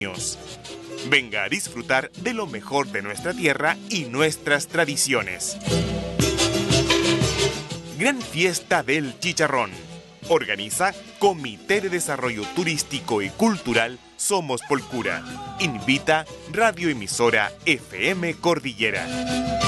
Venga a disfrutar de lo mejor de nuestra tierra y nuestras tradiciones. Gran Fiesta del Chicharrón. Organiza Comité de Desarrollo Turístico y Cultural Somos Polcura. Invita Radioemisora FM Cordillera.